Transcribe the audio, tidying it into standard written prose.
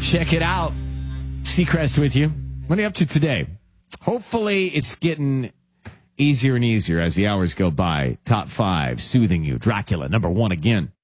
Check it out. Seacrest with you. What are you up to today? Hopefully it's getting easier and easier as the hours go by. Top 5, Soothing You. Dracula, number 1 again.